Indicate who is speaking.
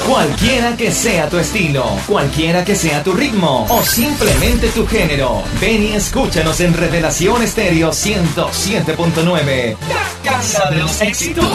Speaker 1: Cualquiera que sea tu estilo, cualquiera que sea tu ritmo o simplemente tu género, ven y escúchanos en Revelación Estéreo 107.9, la casa de los éxitos.